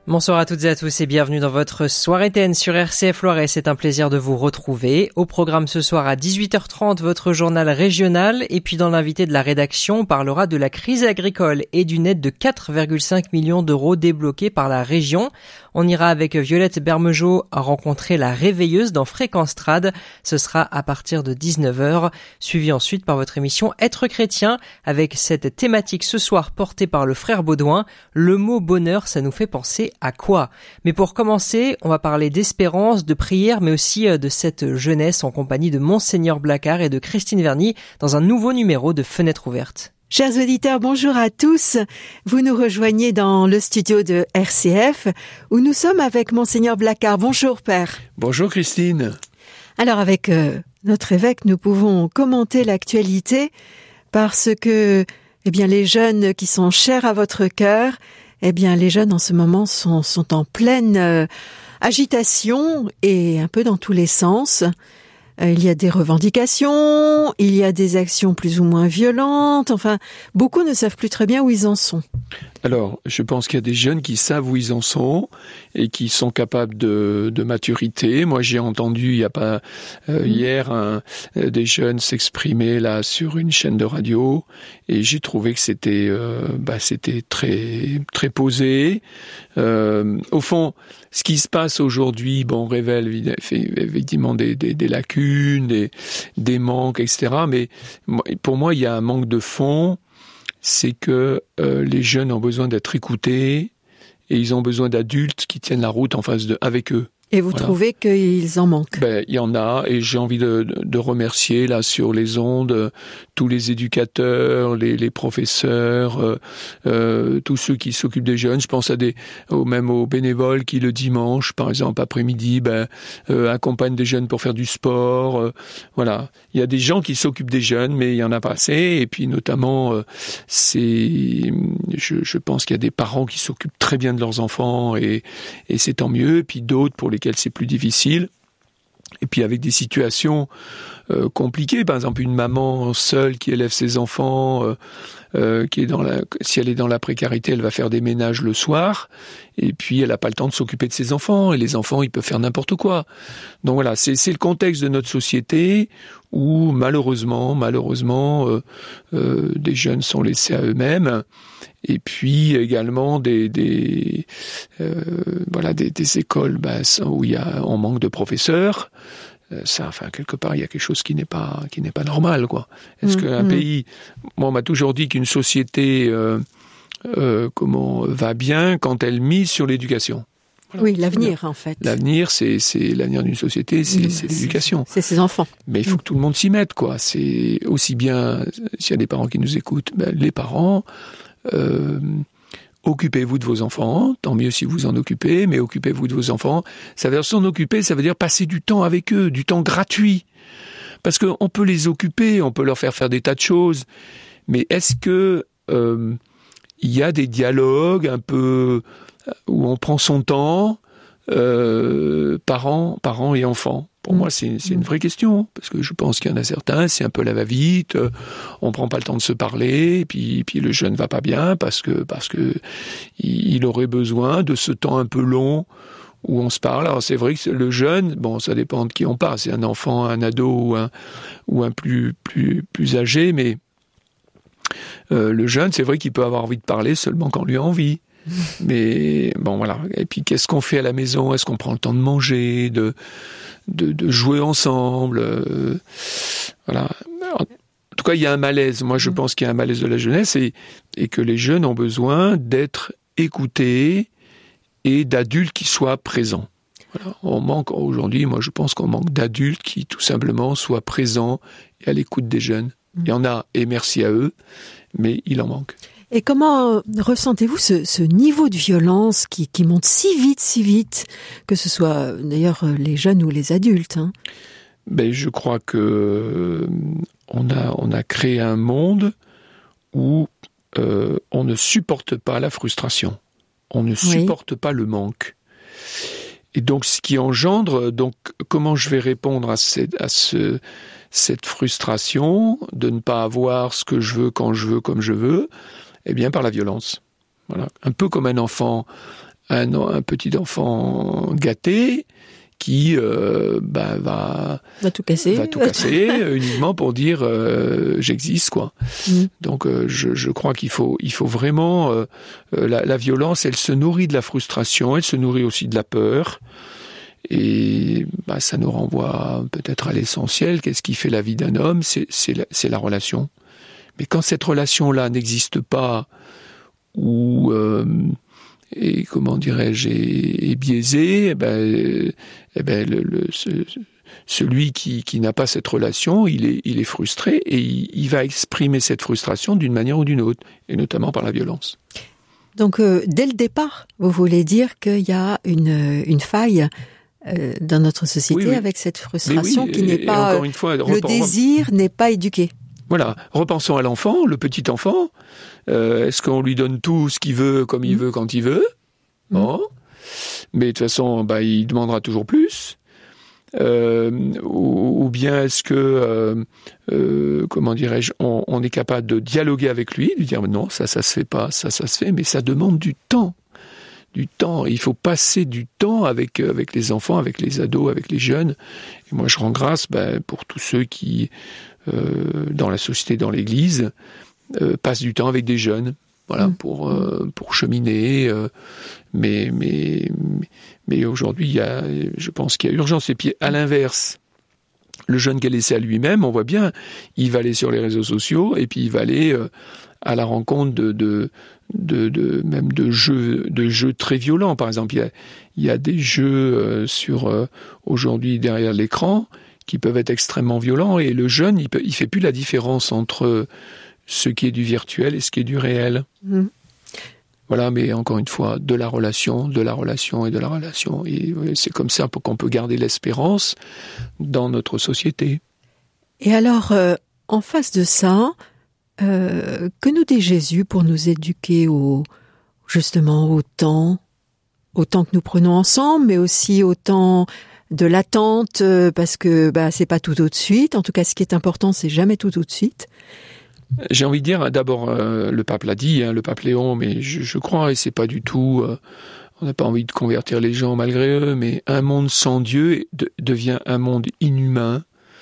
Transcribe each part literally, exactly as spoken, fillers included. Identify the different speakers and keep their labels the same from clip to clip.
Speaker 1: Bonsoir à toutes et à tous et bienvenue dans votre soirée T N sur R C F Loiret. C'est un plaisir de vous retrouver. Au programme ce soir à dix-huit heures trente, votre journal régional. Et puis dans l'invité de la rédaction, on parlera de la crise agricole et d'une aide de quatre virgule cinq millions d'euros débloquée par la région. On ira avec Violette Bermejeau rencontrer la réveilleuse dans Fréquence Trad. Ce sera à partir de dix-neuf heures, suivi ensuite par votre émission Être chrétien avec cette thématique ce soir portée par le frère Baudouin. Le mot bonheur, ça nous fait penser à quoi? Mais pour commencer, on va parler d'espérance, de prière, mais aussi de cette jeunesse en compagnie de Monseigneur Blacard et de Christine Verny dans un nouveau numéro de Fenêtre ouverte.
Speaker 2: Chers auditeurs, bonjour à tous. Vous nous rejoignez dans le studio de R C F où nous sommes avec Monseigneur Blacard. Bonjour Père.
Speaker 3: Bonjour Christine.
Speaker 2: Alors avec euh, notre évêque, nous pouvons commenter l'actualité parce que eh bien, les jeunes qui sont chers à votre cœur, eh bien, les jeunes en ce moment sont, sont en pleine euh, agitation et un peu dans tous les sens. Euh, il y a des revendications, il y a des actions plus ou moins violentes. Enfin, beaucoup ne savent plus très bien où ils en sont.
Speaker 3: Alors, je pense qu'il y a des jeunes qui savent où ils en sont et qui sont capables de, de maturité. Moi, j'ai entendu il y a pas euh, mmh. hier un, euh, des jeunes s'exprimer là sur une chaîne de radio et j'ai trouvé que c'était euh, bah c'était très très posé. Euh, au fond, ce qui se passe aujourd'hui, bon, révèle effectivement des, des, des lacunes, des, des manques, et cetera. Mais pour moi, il y a un manque de fond. C'est que euh, les jeunes ont besoin d'être écoutés et ils ont besoin d'adultes qui tiennent la route en face de, avec eux.
Speaker 2: Et vous voilà. trouvez qu'ils en manquent?
Speaker 3: Ben, il y en a, et j'ai envie de, de, de remercier là sur les ondes tous les éducateurs, les, les professeurs, euh, euh, tous ceux qui s'occupent des jeunes. Je pense à des, au, même aux bénévoles qui le dimanche, par exemple après-midi, ben, euh, accompagnent des jeunes pour faire du sport. Euh, voilà, il y a des gens qui s'occupent des jeunes, mais il y en a pas assez. Et puis notamment, euh, c'est, je, je pense qu'il y a des parents qui s'occupent très bien de leurs enfants, et, et c'est tant mieux. Et puis d'autres pour lesquels c'est plus difficile. Et puis avec des situations euh, compliquées, par exemple une maman seule qui élève ses enfants, euh, euh, qui est dans la, si elle est dans la précarité, elle va faire des ménages le soir, et puis elle n'a pas le temps de s'occuper de ses enfants, et les enfants ils peuvent faire n'importe quoi. Donc voilà, c'est, c'est le contexte de notre société où malheureusement, malheureusement, euh, euh, des jeunes sont laissés à eux-mêmes. Et puis également des des euh, voilà des, des écoles bah, où il y a on manque de professeurs. Euh, ça, enfin quelque part il y a quelque chose qui n'est pas qui n'est pas normal quoi. Est-ce mmh, qu'un mmh. pays, moi on m'a toujours dit qu'une société euh, euh, comment va bien quand elle mise sur l'éducation.
Speaker 2: Voilà. Oui, l'avenir en fait.
Speaker 3: L'avenir, c'est c'est l'avenir d'une société, c'est, mmh, c'est l'éducation.
Speaker 2: C'est, c'est ses enfants.
Speaker 3: Mais il faut mmh. que tout le monde s'y mette quoi. C'est aussi bien s'il y a des parents qui nous écoutent, ben, les parents. Euh, occupez-vous de vos enfants, tant mieux si vous en occupez, mais occupez-vous de vos enfants. Ça veut dire s'en occuper, ça veut dire passer du temps avec eux, du temps gratuit. Parce qu'on peut les occuper, on peut leur faire faire des tas de choses, mais est-ce que euh, il y a des dialogues un peu où on prend son temps, euh, parents, parents et enfants? Pour moi, c'est, c'est une vraie question, parce que je pense qu'il y en a certains, c'est un peu la va-vite, euh, on prend pas le temps de se parler, et puis, puis le jeune va pas bien, parce que, parce que il aurait besoin de ce temps un peu long où on se parle. Alors c'est vrai que le jeune, bon, ça dépend de qui on parle, c'est un enfant, un ado ou un, ou un plus, plus, plus âgé, mais euh, le jeune, c'est vrai qu'il peut avoir envie de parler seulement quand lui a envie. Mais bon, voilà. Et puis, qu'est-ce qu'on fait à la maison? Est-ce qu'on prend le temps de manger, de, de, de jouer ensemble? euh, Voilà. En tout cas, il y a un malaise. Moi, je pense qu'il y a un malaise de la jeunesse et, et que les jeunes ont besoin d'être écoutés et d'adultes qui soient présents. Voilà. On manque aujourd'hui, moi, je pense qu'on manque d'adultes qui, tout simplement, soient présents et à l'écoute des jeunes. Il y en a, et merci à eux, mais il en manque.
Speaker 2: Et comment ressentez-vous ce, ce niveau de violence qui, qui monte si vite, si vite, que ce soit d'ailleurs les jeunes ou les adultes, hein?
Speaker 3: Ben, je crois que on a, on a créé un monde où euh, on ne supporte pas la frustration, on ne oui. supporte pas le manque. Et donc, ce qui engendre, donc, comment je vais répondre à, cette, à ce, cette frustration de ne pas avoir ce que je veux quand je veux, comme je veux? Eh bien, par la violence. Voilà. Un peu comme un enfant un, un petit enfant gâté qui euh, bah, va,
Speaker 2: va tout casser,
Speaker 3: va tout casser uniquement pour dire euh, j'existe quoi. Mmh. Donc euh, je, je crois qu'il faut, il faut vraiment euh, la, la violence, elle se nourrit de la frustration, elle se nourrit aussi de la peur, et bah, ça nous renvoie peut-être à l'essentiel. Qu'est-ce qui fait la vie d'un homme? C'est, c'est, la, c'est la relation. Mais quand cette relation-là n'existe pas, ou euh, et comment dirais-je, est, est biaisé, eh ben, eh ben le, le, ce, celui qui, qui n'a pas cette relation, il est, il est frustré, et il, il va exprimer cette frustration d'une manière ou d'une autre, et notamment par la violence.
Speaker 2: Donc, euh, dès le départ, vous voulez dire qu'il y a une, une faille euh, dans notre société oui, oui. avec cette frustration oui, qui n'est et, pas... Et encore une fois, le repens... désir n'est pas éduqué.
Speaker 3: Voilà, repensons à l'enfant, le petit enfant. Euh, est-ce qu'on lui donne tout ce qu'il veut, comme il mmh. veut, quand il veut? Bon. Mmh. Mais de toute façon, bah, il demandera toujours plus. Euh, ou, ou bien est-ce que, euh, euh, comment dirais-je, on, on est capable de dialoguer avec lui, de lui dire non, ça, ça se fait pas, ça, ça se fait, mais ça demande du temps. Du temps. Il faut passer du temps avec, avec les enfants, avec les ados, avec les jeunes. Et moi, je rends grâce ben, pour tous ceux qui, euh, dans la société, dans l'Église, euh, passent du temps avec des jeunes. Voilà, mmh. pour euh, pour cheminer, euh, mais mais mais aujourd'hui, il y a, je pense qu'il y a urgence. Et puis à l'inverse, le jeune qui est laissé à lui-même, on voit bien, il va aller sur les réseaux sociaux et puis il va aller euh, à la rencontre de de de, de même de jeux de jeux très violents. Par exemple, il y a il y a des jeux euh, sur euh, aujourd'hui derrière l'écran qui peuvent être extrêmement violents, et le jeune, il peut, il fait plus la différence entre ce qui est du virtuel et ce qui est du réel. Mmh. Voilà, mais encore une fois, de la relation, de la relation et de la relation. Et c'est comme ça qu'on peut garder l'espérance dans notre société.
Speaker 2: Et alors, euh, en face de ça, euh, que nous dit Jésus pour nous éduquer au, justement au temps, au temps que nous prenons ensemble, mais aussi au temps de l'attente, parce que bah, c'est pas tout tout de suite. En tout cas, ce qui est important, c'est jamais tout tout de suite.
Speaker 3: J'ai envie de dire, d'abord, euh, le pape l'a dit, hein, le pape Léon, mais je, je crois, et c'est pas du tout, euh, on n'a pas envie de convertir les gens malgré eux, mais un monde sans Dieu de, devient un monde inhumain.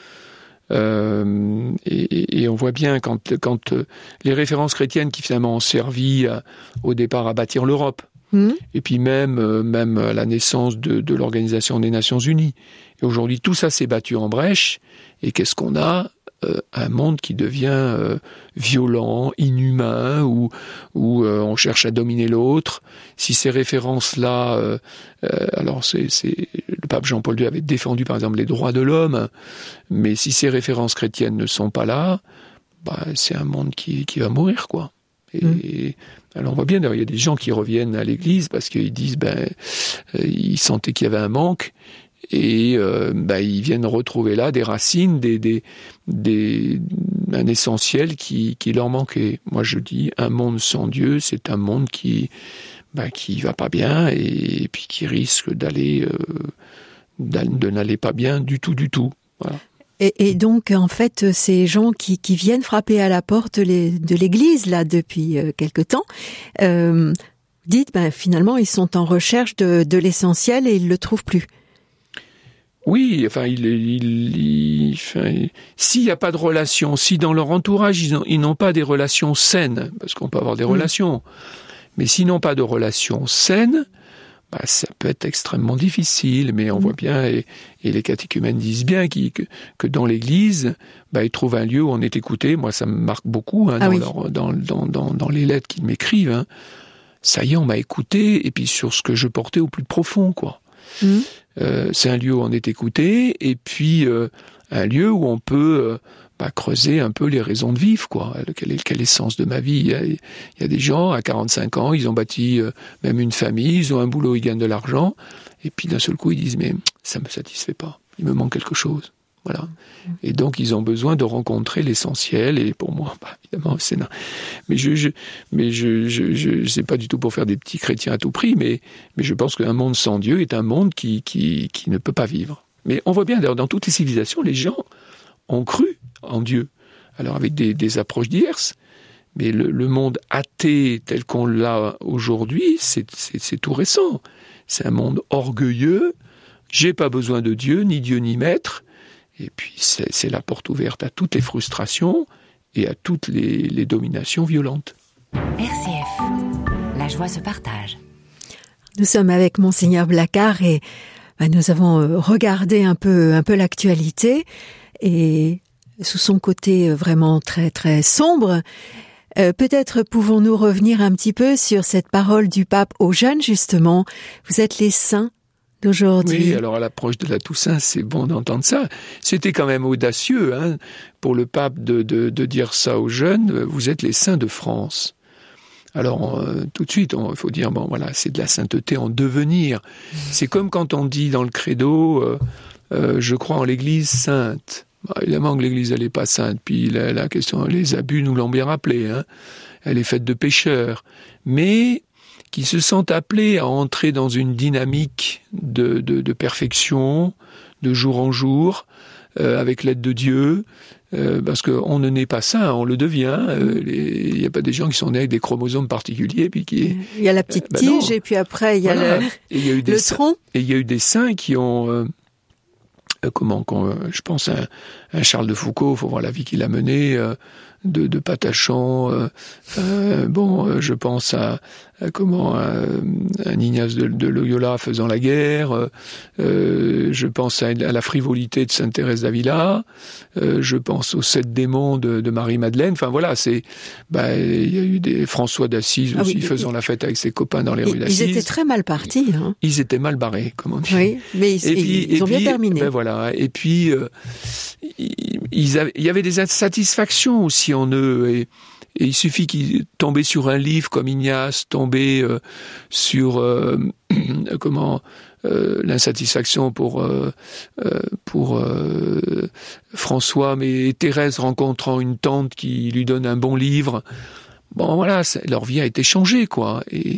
Speaker 3: Euh, et, et on voit bien quand, quand euh, les références chrétiennes qui finalement ont servi à, au départ à bâtir l'Europe, mmh. et puis même, euh, même à la naissance de, de l'Organisation des Nations Unies. Et aujourd'hui, tout ça s'est battu en brèche, et qu'est-ce qu'on a ? Euh, un monde qui devient euh, violent, inhumain, où, où euh, on cherche à dominer l'autre. Si ces références-là, euh, euh, alors c'est, c'est le pape Jean-Paul deux avait défendu par exemple les droits de l'homme, mais si ces références chrétiennes ne sont pas là, bah, c'est un monde qui, qui va mourir, quoi. Et, mmh. et alors on voit bien, il y a des gens qui reviennent à l'église parce qu'ils disent, ben, euh, ils sentaient qu'il y avait un manque. Et euh, bah, ils viennent retrouver là des racines, des, des, des, un essentiel qui, qui leur manquait. Moi je dis, un monde sans Dieu, c'est un monde qui bah, qui va pas bien, et, et puis qui risque d'aller euh, de n'aller pas bien du tout, du tout. Voilà.
Speaker 2: Et, et donc en fait, ces gens qui, qui viennent frapper à la porte les, de l'église là depuis euh, quelque temps, euh, dites ben finalement ils sont en recherche de, de l'essentiel et ils le trouvent plus.
Speaker 3: Oui, enfin, il, il, il, enfin, s'il n'y a pas de relation, si dans leur entourage ils, ont, ils n'ont pas des relations saines, parce qu'on peut avoir des mmh. relations, mais s'ils n'ont pas de relations saines, bah, ça peut être extrêmement difficile. Mais on mmh. voit bien, et, et les catéchumènes disent bien que, que dans l'Église, bah, ils trouvent un lieu où on est écouté. Moi, ça me marque beaucoup hein, ah dans, oui. leur, dans, dans, dans, dans les lettres qu'ils m'écrivent. Hein. Ça y est, on m'a écouté, et puis sur ce que je portais au plus profond, quoi. Mmh. Euh, c'est un lieu où on est écouté, et puis euh, un lieu où on peut euh, bah, creuser un peu les raisons de vivre, quoi. Quel est, quel est le sens de ma vie ? Il y a, il y a des gens à quarante-cinq ans, ils ont bâti euh, même une famille, ils ont un boulot, ils gagnent de l'argent, et puis d'un seul coup ils disent mais ça me satisfait pas, il me manque quelque chose. Voilà. Et donc ils ont besoin de rencontrer l'essentiel, et pour moi, bah, évidemment, c'est non. Mais je, je, mais je, je, je, c'est pas du tout pour faire des petits chrétiens à tout prix, mais, mais je pense qu'un monde sans Dieu est un monde qui, qui, qui ne peut pas vivre. Mais on voit bien, d'ailleurs, dans toutes les civilisations, les gens ont cru en Dieu. Alors avec des, des approches diverses, Mais le, le monde athée tel qu'on l'a aujourd'hui, c'est, c'est, c'est tout récent. C'est un monde orgueilleux. J'ai pas besoin de Dieu, ni Dieu ni maître. Et puis c'est, c'est la porte ouverte à toutes les frustrations et à toutes les, les dominations violentes.
Speaker 4: R C F, la joie se partage.
Speaker 2: Nous sommes avec Monseigneur Blacard et bah, nous avons regardé un peu, un peu l'actualité et sous son côté vraiment très très sombre. Euh, peut-être pouvons-nous revenir un petit peu sur cette parole du pape aux jeunes, justement. Vous êtes les saints d'aujourd'hui.
Speaker 3: Oui, alors à l'approche de la Toussaint, c'est bon d'entendre ça. C'était quand même audacieux, hein, pour le pape de, de, de dire ça aux jeunes. Vous êtes les saints de France. Alors, euh, tout de suite, il faut dire, bon, voilà, c'est de la sainteté en devenir. Mmh. C'est comme quand on dit dans le credo, euh, euh, je crois en l'Église sainte. Bah, évidemment que l'Église, elle n'est pas sainte. Puis la, la question, les abus nous l'ont bien rappelé, hein. Elle est faite de pécheurs. Mais qui se sentent appelés à entrer dans une dynamique de, de, de perfection, de jour en jour, euh, avec l'aide de Dieu, euh, parce qu'on ne naît pas saint, on le devient. Euh, il n'y a pas des gens qui sont nés avec des chromosomes particuliers. Puis qui,
Speaker 2: il y a la petite euh, bah tige, et puis après, il y a voilà. le, et il y a eu des le tronc.
Speaker 3: Et il y a eu des saints qui ont... Euh, comment, quand, je pense à, à Charles de Foucault, il faut voir la vie qu'il a menée, euh, de, de Patachon, euh, euh, bon, euh, je pense à, à comment, à, à Ignace de, de Loyola faisant la guerre, euh, je pense à, à la frivolité de Sainte Thérèse d'Avila, euh, je pense aux sept démons de, de Marie-Madeleine, enfin voilà, c'est, bah, il y a eu des François d'Assise aussi ah oui, faisant oui. la fête avec ses copains dans les rues d'Assise.
Speaker 2: Ils étaient très mal partis, hein.
Speaker 3: Ils étaient mal barrés, comme on dit.
Speaker 2: Oui, mais ils,
Speaker 3: et puis,
Speaker 2: ils
Speaker 3: et
Speaker 2: ont
Speaker 3: puis,
Speaker 2: bien terminé.
Speaker 3: Ben voilà, et puis, euh, ils avaient, il y avait des insatisfactions aussi en eux, et, et il suffit qu'ils tombaient sur un livre comme Ignace, tombaient euh, sur euh, comment euh, l'insatisfaction pour euh, euh, pour euh, François, mais Thérèse rencontrant une tante qui lui donne un bon livre. Bon voilà, ça, leur vie a été changée, quoi, et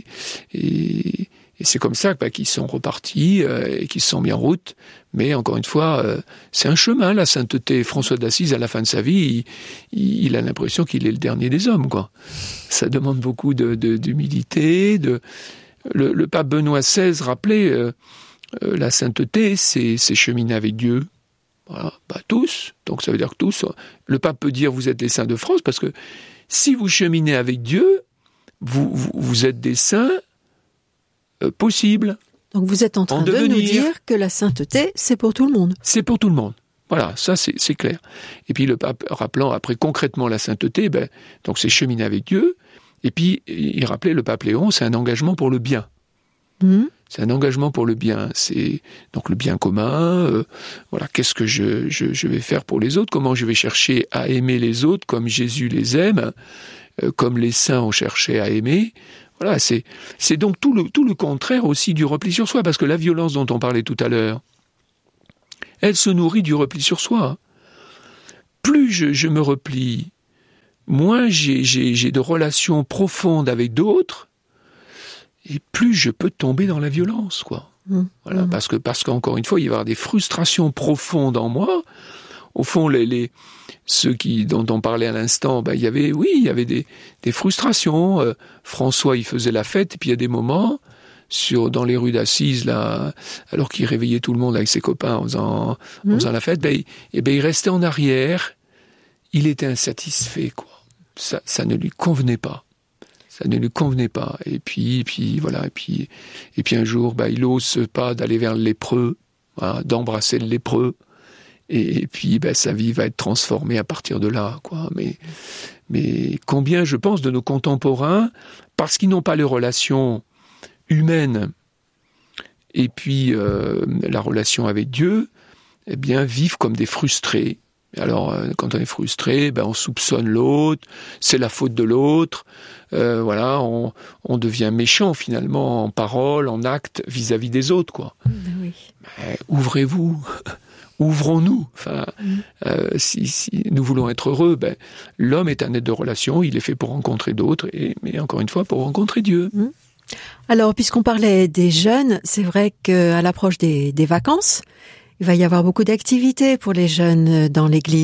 Speaker 3: et Et c'est comme ça bah, qu'ils sont repartis euh, et qu'ils se sont mis en route. Mais encore une fois, euh, c'est un chemin, la sainteté. François d'Assise, à la fin de sa vie, il, il a l'impression qu'il est le dernier des hommes, quoi. Ça demande beaucoup de, de, d'humilité. De... Le, le pape Benoît seize rappelait euh, euh, la sainteté, c'est, c'est cheminer avec Dieu. Voilà, bah, tous. Donc ça veut dire que tous. Le pape peut dire vous êtes les saints de France parce que si vous cheminez avec Dieu, vous, vous, vous êtes des saints Euh, possible.
Speaker 2: Donc vous êtes en train en de nous dire que la sainteté, c'est pour tout le monde.
Speaker 3: C'est pour tout le monde. Voilà, ça c'est, c'est clair. Et puis le pape rappelant après concrètement la sainteté, ben, donc c'est cheminer avec Dieu. Et puis il rappelait le pape Léon, c'est un engagement pour le bien. Mmh. C'est un engagement pour le bien. C'est donc le bien commun. Euh, voilà, qu'est-ce que je, je, je vais faire pour les autres ? Comment je vais chercher à aimer les autres comme Jésus les aime, euh, comme les saints ont cherché à aimer. Voilà, c'est, c'est donc tout le, tout le contraire aussi du repli sur soi, parce que la violence dont on parlait tout à l'heure, elle se nourrit du repli sur soi. Plus je, je me replie, moins j'ai, j'ai, j'ai de relations profondes avec d'autres, et plus je peux tomber dans la violence, quoi. Mmh. Voilà, mmh. parce que, parce qu'encore une fois, il va y avoir des frustrations profondes en moi. Au fond, les, les, ceux qui, dont on parlait à l'instant, ben, il y avait, oui, il y avait des, des frustrations. Euh, François, il faisait la fête, et puis il y a des moments, sur, dans les rues d'Assise, là, alors qu'il réveillait tout le monde avec ses copains en faisant, mmh. en faisant la fête, ben, et ben, il restait en arrière. Il était insatisfait, quoi. Ça, ça ne lui convenait pas. Ça ne lui convenait pas. Et puis, et puis, voilà, et puis, et puis un jour, ben, il ose pas d'aller vers le lépreux, voilà, d'embrasser le lépreux. Et puis, ben, sa vie va être transformée à partir de là, quoi. Mais, mais combien, je pense, de nos contemporains, parce qu'ils n'ont pas les relations humaines, et puis euh, la relation avec Dieu, eh bien, vivent comme des frustrés. Alors, euh, quand on est frustré, ben, on soupçonne l'autre, c'est la faute de l'autre. Euh, voilà, on, on devient méchant finalement en parole, en acte vis-à-vis des autres, quoi.
Speaker 2: Oui.
Speaker 3: Ben, ouvrez-vous. Ouvrons-nous. Enfin, mmh. euh, si, si nous voulons être heureux, ben, l'homme est un être de relation, il est fait pour rencontrer d'autres, et, mais encore une fois, pour rencontrer Dieu.
Speaker 2: Mmh. Alors, puisqu'on parlait des jeunes, c'est vrai qu'à l'approche des, des vacances, il va y avoir beaucoup d'activités pour les jeunes dans l'église.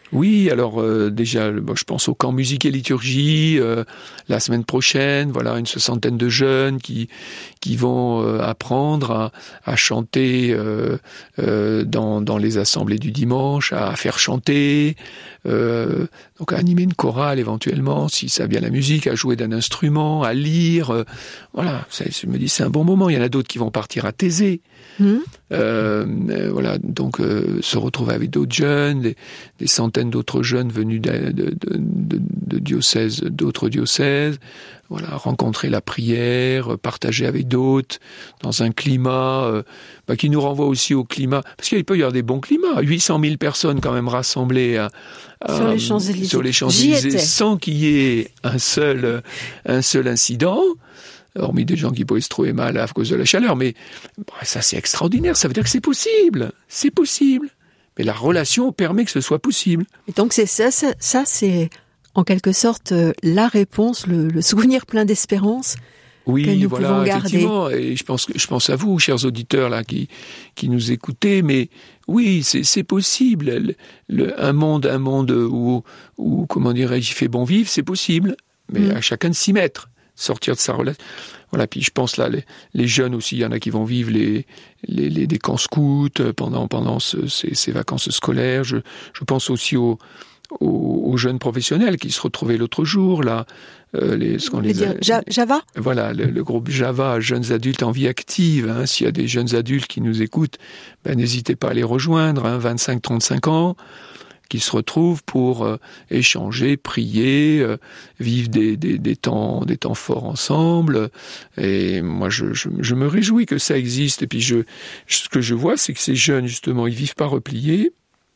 Speaker 3: Oui, alors euh, déjà, bon, je pense au camp musique et liturgie euh, la semaine prochaine. Voilà, une soixantaine de jeunes qui qui vont euh, apprendre à, à chanter euh, euh, dans dans les assemblées du dimanche, à faire chanter, euh, donc à animer une chorale éventuellement, si ça a bien la musique, à jouer d'un instrument, à lire. Euh, voilà, ça, je me dis c'est un bon moment. Il y en a d'autres qui vont partir à Thésée. Mmh. Euh, euh, voilà, donc euh, se retrouver avec d'autres jeunes, des, des centaines d'autres jeunes venus de, de, de, de, de diocèses, d'autres diocèses. Voilà, rencontrer la prière, partager avec d'autres dans un climat euh, bah, qui nous renvoie aussi au climat, parce qu'il peut y avoir des bons climats. huit cent mille personnes quand même rassemblées à, à,
Speaker 2: sur les Champs-Élysées,
Speaker 3: sur les Champs-Élysées sans qu'il y ait un seul, un seul incident. Hormis des gens qui pouvaient se trouver mal à cause de la chaleur, mais bah, ça c'est extraordinaire, ça veut dire que c'est possible, c'est possible. Mais la relation permet que ce soit possible.
Speaker 2: Et donc c'est ça, ça, ça c'est en quelque sorte la réponse, le, le souvenir plein d'espérance
Speaker 3: oui,
Speaker 2: que nous
Speaker 3: voilà,
Speaker 2: pouvons garder.
Speaker 3: Effectivement, et je pense, je pense à vous, chers auditeurs là qui qui nous écoutez, mais oui, c'est, c'est possible. Le, le, un monde, un monde où, où comment dirais-je, il fait bon vivre, c'est possible, mais mmh. à chacun de s'y mettre. Sortir de sa relation. Voilà, puis je pense là, les, les jeunes aussi, il y en a qui vont vivre les, les, les des camps scouts pendant, pendant ce, ces, ces vacances scolaires. Je, je pense aussi aux, aux, aux jeunes professionnels qui se retrouvaient l'autre jour, là. Euh, les, ce qu'on les
Speaker 2: a, Java
Speaker 3: Voilà, le, le groupe Java, Jeunes Adultes en Vie Active. Hein, s'il y a des jeunes adultes qui nous écoutent, ben, n'hésitez pas à les rejoindre, hein, vingt-cinq à trente-cinq ans. Qui se retrouvent pour euh, échanger, prier, euh, vivre des, des, des temps, des temps forts ensemble. Et moi, je, je, je me réjouis que ça existe. Et puis, je, ce que je vois, c'est que ces jeunes, justement, ils vivent pas repliés,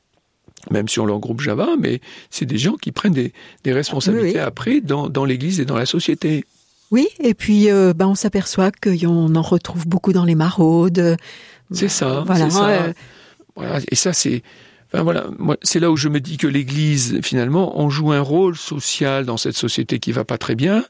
Speaker 3: même sur leur groupe Java, mais c'est des gens qui prennent des, des responsabilités oui, oui. après dans, dans l'Église et dans la société.
Speaker 2: Oui, et puis euh, ben, on s'aperçoit qu'on en retrouve beaucoup dans les maraudes.
Speaker 3: C'est ça, voilà, c'est ça. Euh... Voilà, et ça, c'est... Enfin, voilà, moi, c'est là où je me dis que l'Église, finalement, on joue un rôle social dans cette société qui va pas très bien,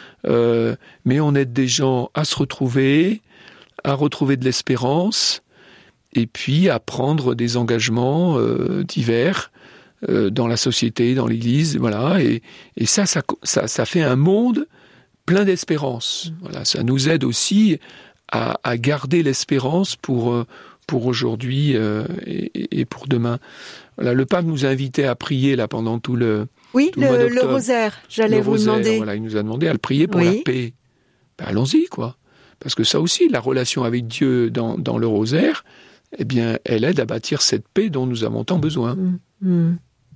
Speaker 3: euh, mais on aide des gens à se retrouver, à retrouver de l'espérance, et puis à prendre des engagements euh, divers euh, dans la société, dans l'Église, voilà, et, et ça, ça, ça, ça fait un monde plein d'espérance. Voilà, ça nous aide aussi à, à garder l'espérance pour euh, pour aujourd'hui euh, et, et pour demain. Voilà, le pape nous a invités à prier là pendant tout le
Speaker 2: oui
Speaker 3: tout
Speaker 2: le,
Speaker 3: le,
Speaker 2: le rosaire. J'allais
Speaker 3: le
Speaker 2: vous
Speaker 3: rosaire,
Speaker 2: demander.
Speaker 3: Voilà, il nous a demandé à le prier pour
Speaker 2: oui.
Speaker 3: la paix. Ben, allons-y quoi, parce que ça aussi, la relation avec Dieu dans dans le rosaire, eh bien, elle aide à bâtir cette paix dont nous avons tant besoin.
Speaker 2: Mmh, mmh.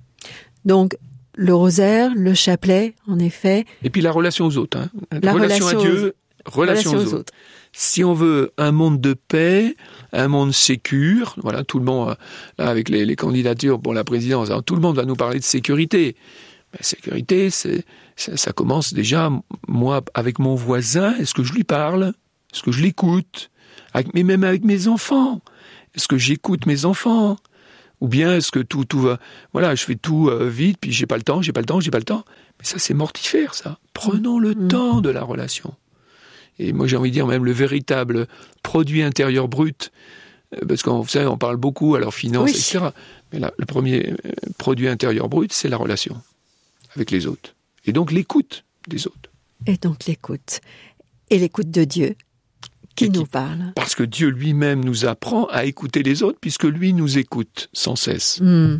Speaker 2: Donc le rosaire, le chapelet, en effet.
Speaker 3: Et puis la relation aux autres. Hein.
Speaker 2: La
Speaker 3: relation, relation à Dieu,
Speaker 2: aux...
Speaker 3: relation, relation aux, aux autres. autres. Si on veut un monde de paix, un monde sécure, voilà, tout le monde, là, avec les, les candidatures pour la présidence, alors, tout le monde va nous parler de sécurité. Mais sécurité, c'est, ça, ça commence déjà, moi, avec mon voisin, est-ce que je lui parle? Est-ce que je l'écoute? Avec, mais même avec mes enfants. Est-ce que j'écoute mes enfants? Ou bien est-ce que tout, tout va, voilà, je fais tout euh, vite, puis j'ai pas le temps, j'ai pas le temps, j'ai pas le temps. Mais ça, c'est mortifère, ça. Prenons le mmh. temps de la relation. Et moi, j'ai envie de dire même le véritable produit intérieur brut, parce qu'on vous savez, on parle beaucoup, alors finance, oui. et cetera. Mais là, le premier produit intérieur brut, c'est la relation avec les autres. Et donc l'écoute des autres.
Speaker 2: Et donc l'écoute. Et l'écoute de Dieu qui, qui nous parle.
Speaker 3: Parce que Dieu lui-même nous apprend à écouter les autres, puisque lui nous écoute sans cesse.
Speaker 2: Mmh.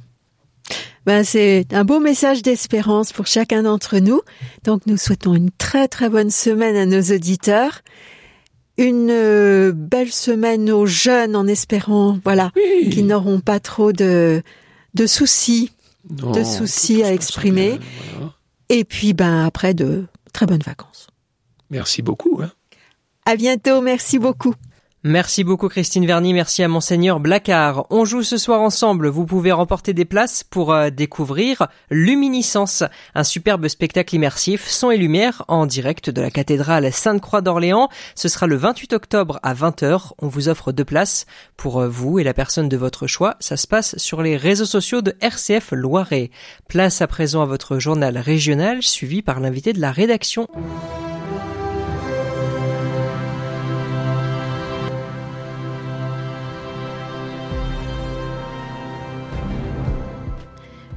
Speaker 2: Ben, c'est un beau message d'espérance pour chacun d'entre nous. Donc, nous souhaitons une très très bonne semaine à nos auditeurs. Une euh, belle semaine aux jeunes en espérant, voilà, oui. qu'ils n'auront pas trop de, de soucis, non, de soucis à exprimer. Bien, voilà. Et puis, ben, après, de très bonnes vacances.
Speaker 3: Merci beaucoup. Hein.
Speaker 2: À bientôt. Merci beaucoup.
Speaker 1: Merci beaucoup Christine Verny, merci à Monseigneur Blacard. On joue ce soir ensemble, vous pouvez remporter des places pour euh, découvrir Luminiscence, un superbe spectacle immersif, son et lumière, en direct de la cathédrale Sainte-Croix d'Orléans. Ce sera le vingt-huit octobre à vingt heures, on vous offre deux places pour euh, vous et la personne de votre choix. Ça se passe sur les réseaux sociaux de R C F Loiret. Place à présent à votre journal régional, suivi par l'invité de la rédaction.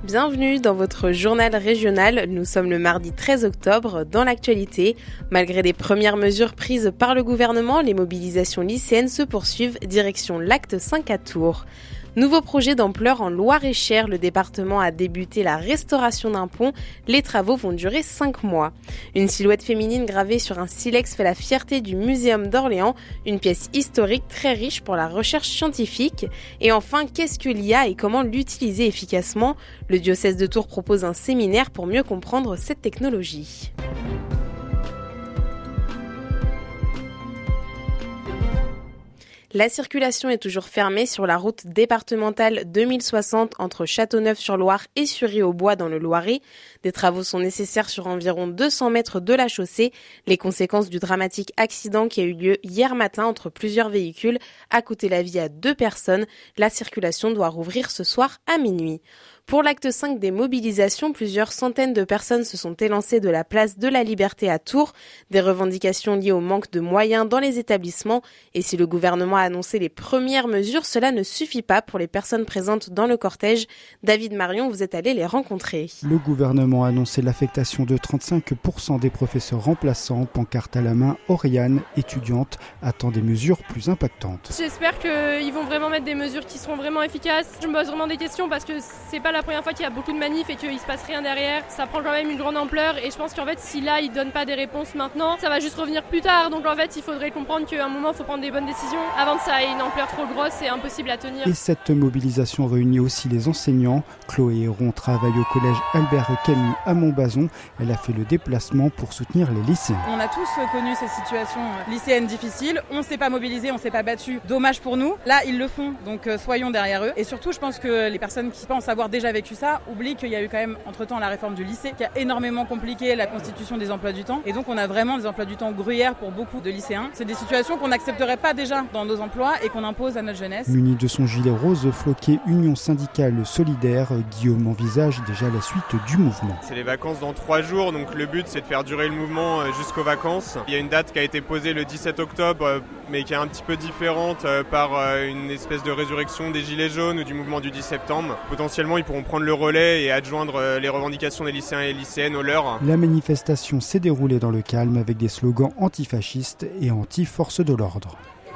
Speaker 5: Bienvenue dans votre journal régional. Nous sommes le mardi treize octobre. Dans l'actualité, malgré les premières mesures prises par le gouvernement, les mobilisations lycéennes se poursuivent direction l'acte cinq à Tours. Nouveau projet d'ampleur en Loir-et-Cher, le département a débuté la restauration d'un pont. Les travaux vont durer cinq mois. Une silhouette féminine gravée sur un silex fait la fierté du Muséum d'Orléans, une pièce historique très riche pour la recherche scientifique. Et enfin, qu'est-ce que l'I A et comment l'utiliser efficacement ? Le diocèse de Tours propose un séminaire pour mieux comprendre cette technologie. La circulation est toujours fermée sur la route départementale deux mille soixante entre Châteauneuf-sur-Loire et Sury-au-Bois dans le Loiret. Des travaux sont nécessaires sur environ deux cents mètres de la chaussée. Les conséquences du dramatique accident qui a eu lieu hier matin entre plusieurs véhicules a coûté la vie à deux personnes. La circulation doit rouvrir ce soir à minuit. Pour l'acte cinq des mobilisations, plusieurs centaines de personnes se sont élancées de la place de la Liberté à Tours. Des revendications liées au manque de moyens dans les établissements. Et si le gouvernement a annoncé les premières mesures, cela ne suffit pas pour les personnes présentes dans le cortège. David Marion, vous êtes allé les rencontrer.
Speaker 6: Le gouvernement a annoncé l'affectation de trente-cinq pour cent des professeurs remplaçants. Pancarte à la main, Oriane, étudiante, attend des mesures plus impactantes.
Speaker 7: J'espère qu'ils vont vraiment mettre des mesures qui seront vraiment efficaces. Je me pose vraiment des questions parce que c'est pas la première fois qu'il y a beaucoup de manifs et qu'il se passe rien derrière. Ça prend quand même une grande ampleur et je pense qu'en fait si là ils donnent pas des réponses maintenant, ça va juste revenir plus tard. Donc en fait il faudrait comprendre qu'à un moment il faut prendre des bonnes décisions avant que ça ait une ampleur trop grosse et impossible à tenir. Et
Speaker 6: cette mobilisation réunit aussi les enseignants. Chloé Héron travaille au collège Albert Camus à Montbazon. Elle a fait le déplacement pour soutenir les lycéens.
Speaker 8: On a tous connu ces situations lycéennes difficiles. On ne s'est pas mobilisé, on ne s'est pas battu. Dommage pour nous. Là ils le font, donc soyons derrière eux. Et surtout je pense que les personnes qui pensent avoir déjà vécu ça oublie qu'il y a eu quand même entre-temps la réforme du lycée qui a énormément compliqué la constitution des emplois du temps et donc on a vraiment des emplois du temps gruyères pour beaucoup de lycéens. C'est des situations qu'on n'accepterait pas déjà dans nos emplois et qu'on impose à notre jeunesse.
Speaker 6: Muni de son gilet rose floqué Union syndicale solidaire, Guillaume envisage déjà la suite du mouvement.
Speaker 9: C'est les vacances dans trois jours, donc le but c'est de faire durer le mouvement jusqu'aux vacances. Il y a une date qui a été posée le dix-sept octobre mais qui est un petit peu différente par une espèce de résurrection des gilets jaunes ou du mouvement du dix septembre. Potentiellement ils pourront prendre le relais et adjoindre les revendications des lycéens et lycéennes aux leurs.
Speaker 6: La manifestation s'est déroulée dans le calme avec des slogans antifascistes et anti-force de l'ordre.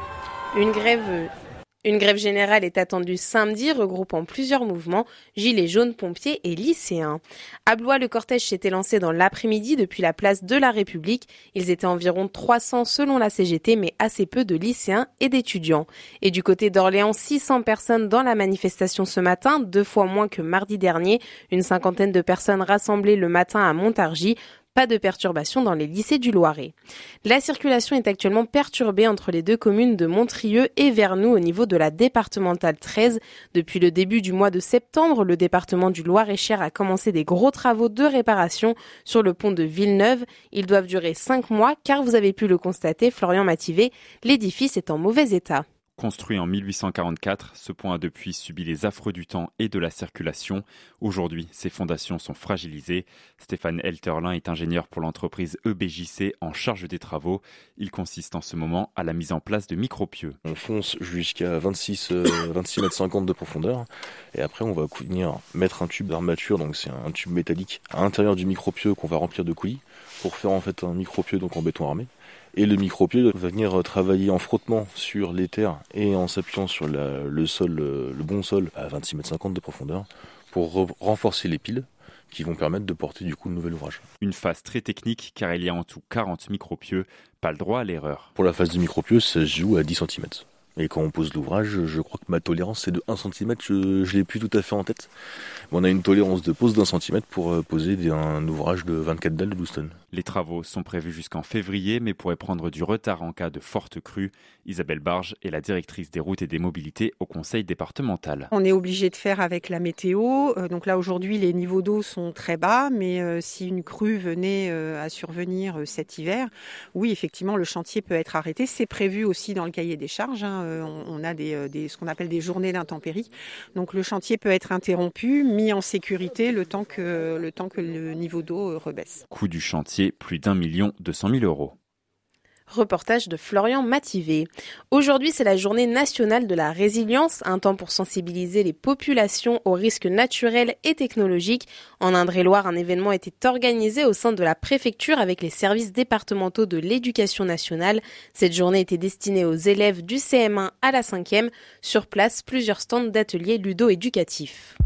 Speaker 5: Une grève, une grève générale est attendue samedi, regroupant plusieurs mouvements, gilets jaunes, pompiers et lycéens. À Blois, le cortège s'était lancé dans l'après-midi depuis la place de la République. Ils étaient environ trois cents selon la C G T, mais assez peu de lycéens et d'étudiants. Et du côté d'Orléans, six cents personnes dans la manifestation ce matin, deux fois moins que mardi dernier. Une cinquantaine de personnes rassemblées le matin à Montargis. Pas de perturbation dans les lycées du Loiret. La circulation est actuellement perturbée entre les deux communes de Montrieux et Vernoux au niveau de la départementale treize. Depuis le début du mois de septembre, le département du Loir-et-Cher a commencé des gros travaux de réparation sur le pont de Villeneuve. Ils doivent durer cinq mois car vous avez pu le constater, Florian Mativet, l'édifice est en mauvais état.
Speaker 10: Construit en mille huit cent quarante-quatre, ce pont a depuis subi les affres du temps et de la circulation. Aujourd'hui, ses fondations sont fragilisées. Stéphane Elterlin est ingénieur pour l'entreprise E B J C en charge des travaux. Il consiste en ce moment à la mise en place de micropieux.
Speaker 11: On fonce jusqu'à vingt-six, vingt-six mètres cinquante de profondeur et après on va venir mettre un tube d'armature, donc c'est un tube métallique à l'intérieur du micropieux qu'on va remplir de coulis pour faire en fait un micropieux donc en béton armé. Et le micropieux va venir travailler en frottement sur les terres et en s'appuyant sur la, le sol, le bon sol à vingt-six mètres cinquante de profondeur pour re- renforcer les piles qui vont permettre de porter du coup le nouvel ouvrage.
Speaker 10: Une phase très technique car il y a en tout quarante micropieux, pas le droit à l'erreur.
Speaker 11: Pour la phase du micropieux, ça se joue à dix centimètres. Et quand on pose l'ouvrage, je crois que ma tolérance c'est de un centimètre, je ne l'ai plus tout à fait en tête. Mais on a une tolérance de pose d'un centimètre pour poser des, un ouvrage de vingt-quatre dalles de douze tonnes.
Speaker 10: Les travaux sont prévus jusqu'en février, mais pourraient prendre du retard en cas de forte crue. Isabelle Barge est la directrice des routes et des mobilités au conseil départemental.
Speaker 12: On est obligé de faire avec la météo. Donc là aujourd'hui les niveaux d'eau sont très bas, mais euh, si une crue venait euh, à survenir euh, cet hiver, oui effectivement le chantier peut être arrêté. C'est prévu aussi dans le cahier des charges. Hein. On a des, des, ce qu'on appelle des journées d'intempéries. Donc le chantier peut être interrompu, mis en sécurité le temps que le, temps que le niveau d'eau rebaisse.
Speaker 10: Coût du chantier, plus d'un million deux cent mille euros.
Speaker 5: Reportage de Florian Mativé. Aujourd'hui, c'est la journée nationale de la résilience, un temps pour sensibiliser les populations aux risques naturels et technologiques. En Indre-et-Loire, un événement était organisé au sein de la préfecture avec les services départementaux de l'éducation nationale. Cette journée était destinée aux élèves du C M un à la cinquième. Sur place, plusieurs stands d'ateliers ludo-éducatifs.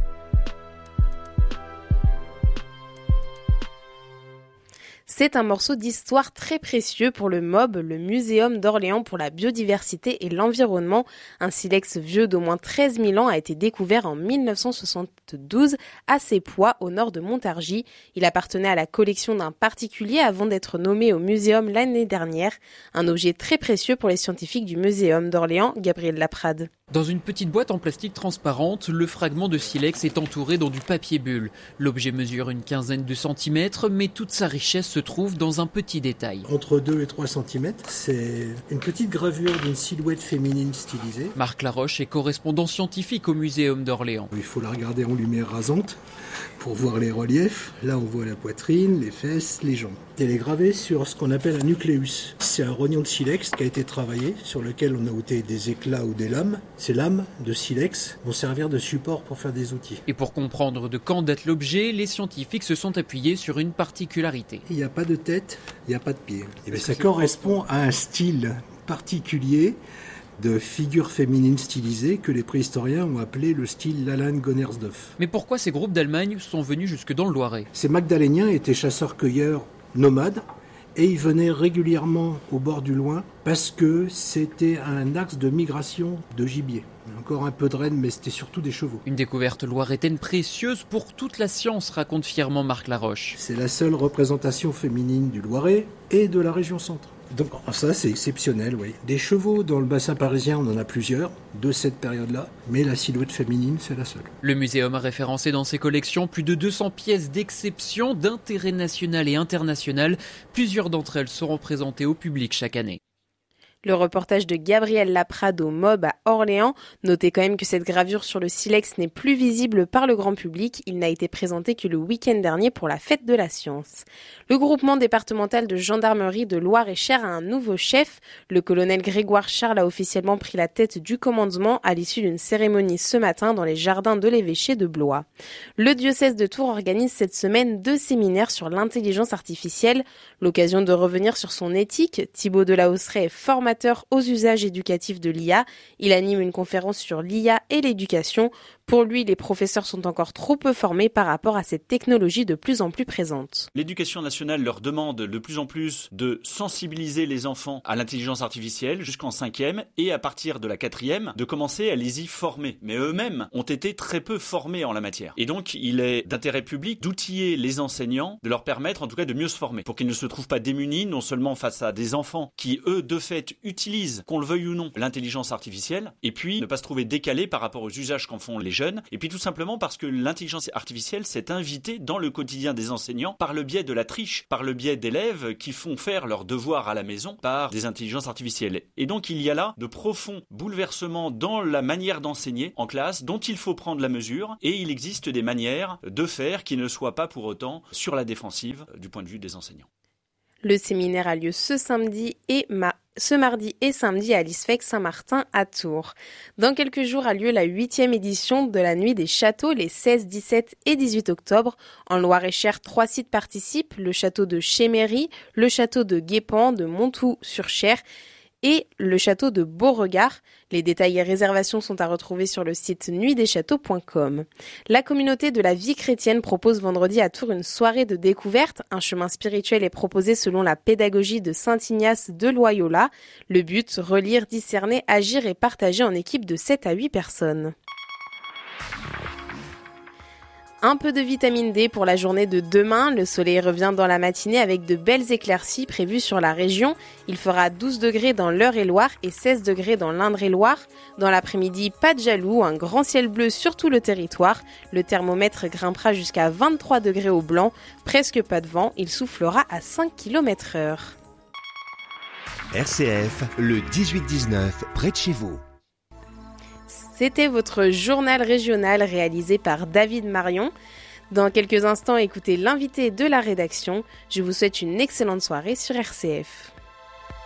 Speaker 5: C'est un morceau d'histoire très précieux pour le M O B, le Muséum d'Orléans pour la biodiversité et l'environnement. Un silex vieux d'au moins treize mille ans a été découvert en mille neuf cent soixante-douze à Sépois, au nord de Montargis. Il appartenait à la collection d'un particulier avant d'être nommé au muséum l'année dernière. Un objet très précieux pour les scientifiques du Muséum d'Orléans, Gabriel Laprade.
Speaker 13: Dans une petite boîte en plastique transparente, le fragment de silex est entouré dans du papier bulle. L'objet mesure une quinzaine de centimètres, mais toute sa richesse se trouve dans un petit détail.
Speaker 14: Entre deux et trois centimètres, c'est une petite gravure d'une silhouette féminine stylisée.
Speaker 13: Marc Laroche est correspondant scientifique au Muséum d'Orléans.
Speaker 14: Il faut la regarder en lumière rasante pour voir les reliefs. Là, on voit la poitrine, les fesses, les jambes. Elle est gravée sur ce qu'on appelle un nucléus. C'est un rognon de silex qui a été travaillé, sur lequel on a ôté des éclats ou des lames. Ces lames de silex vont servir de support pour faire des outils.
Speaker 13: Et pour comprendre de quand date l'objet, les scientifiques se sont appuyés sur une particularité.
Speaker 14: Il n'y a pas de tête, il n'y a pas de pied. Et bien, ça correspond à un style particulier de figures féminines stylisées que les préhistoriens ont appelé le style Lalanne-Gonnersdorf.
Speaker 13: Mais pourquoi ces groupes d'Allemagne sont venus jusque dans le Loiret ?
Speaker 14: Ces Magdaléniens étaient chasseurs-cueilleurs nomades et ils venaient régulièrement au bord du Loing parce que c'était un axe de migration de gibier. Encore un peu de rennes, mais c'était surtout des chevaux.
Speaker 13: Une découverte loiretaine précieuse pour toute la science, raconte fièrement Marc Laroche.
Speaker 14: C'est la seule représentation féminine du Loiret et de la région centre. Donc ça, c'est exceptionnel, oui. Des chevaux dans le bassin parisien, on en a plusieurs, de cette période-là, mais la silhouette féminine, c'est la seule.
Speaker 13: Le muséum a référencé dans ses collections plus de deux cents pièces d'exception, d'intérêt national et international. Plusieurs d'entre elles seront présentées au public chaque année.
Speaker 5: Le reportage de Gabriel Laprade au M O B à Orléans. Notez quand même que cette gravure sur le silex n'est plus visible par le grand public. Il n'a été présenté que le week-end dernier pour la fête de la science. Le groupement départemental de gendarmerie de Loire-et-Cher a un nouveau chef. Le colonel Grégoire Charles a officiellement pris la tête du commandement à l'issue d'une cérémonie ce matin dans les jardins de l'évêché de Blois. Le diocèse de Tours organise cette semaine deux séminaires sur l'intelligence artificielle. L'occasion de revenir sur son éthique. Thibaut Delahousseret est formateur aux usages éducatifs de l'I A. Il anime une conférence sur l'I A et l'éducation. Pour lui, les professeurs sont encore trop peu formés par rapport à cette technologie de plus en plus présente.
Speaker 15: L'éducation nationale leur demande de plus en plus de sensibiliser les enfants à l'intelligence artificielle jusqu'en cinquième et à partir de la quatrième, de commencer à les y former. Mais eux-mêmes ont été très peu formés en la matière. Et donc, il est d'intérêt public d'outiller les enseignants, de leur permettre en tout cas de mieux se former pour qu'ils ne se trouvent pas démunis, non seulement face à des enfants qui, eux, de fait, utilisent, qu'on le veuille ou non, l'intelligence artificielle, et puis ne pas se trouver décalés par rapport aux usages qu'en font les jeunes, et puis tout simplement parce que l'intelligence artificielle s'est invitée dans le quotidien des enseignants par le biais de la triche, par le biais d'élèves qui font faire leurs devoirs à la maison par des intelligences artificielles. Et donc il y a là de profonds bouleversements dans la manière d'enseigner en classe dont il faut prendre la mesure, et il existe des manières de faire qui ne soient pas pour autant sur la défensive du point de vue des enseignants.
Speaker 5: Le séminaire a lieu ce samedi et ma... ce mardi et samedi à l'ISFEC Saint-Martin à Tours. Dans quelques jours a lieu la huitième édition de la Nuit des Châteaux les seize, dix-sept et dix-huit octobre. En Loire-et-Cher, trois sites participent, le château de Chéméry, le château de Guépan, de Montoux-sur-Cher et le château de Beauregard. Les détails et réservations sont à retrouver sur le site nuit des châteaux point com. La communauté de la vie chrétienne propose vendredi à Tours une soirée de découverte. Un chemin spirituel est proposé selon la pédagogie de saint Ignace de Loyola. Le but, relire, discerner, agir et partager en équipe de sept à huit personnes. Un peu de vitamine D pour la journée de demain. Le soleil revient dans la matinée avec de belles éclaircies prévues sur la région. Il fera douze degrés dans l'Eure-et-Loire et seize degrés dans l'Indre-et-Loire. Dans l'après-midi, pas de jaloux, un grand ciel bleu sur tout le territoire. Le thermomètre grimpera jusqu'à vingt-trois degrés au blanc. Presque pas de vent, il soufflera à cinq kilomètres heure.
Speaker 16: R C F, le dix-huit dix-neuf, près de chez vous.
Speaker 5: C'était votre journal régional réalisé par David Marion. Dans quelques instants, écoutez l'invité de la rédaction. Je vous souhaite une excellente soirée sur R C F.